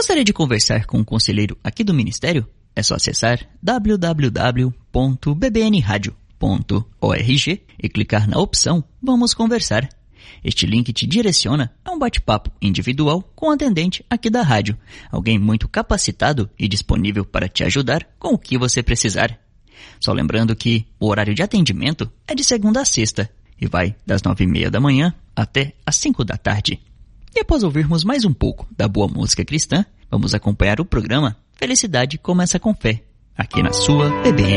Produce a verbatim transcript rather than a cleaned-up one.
Gostaria de conversar com um conselheiro aqui do Ministério? É só acessar w w w ponto b b n radio ponto org e clicar na opção Vamos Conversar. Este link te direciona a um bate-papo individual com o atendente aqui da rádio, alguém muito capacitado e disponível para te ajudar com o que você precisar. Só lembrando que o horário de atendimento é de segunda a sexta e vai das nove e meia da manhã até as cinco da tarde. E após ouvirmos mais um pouco da boa música cristã, vamos acompanhar o programa Felicidade Começa com Fé, aqui na sua B B N.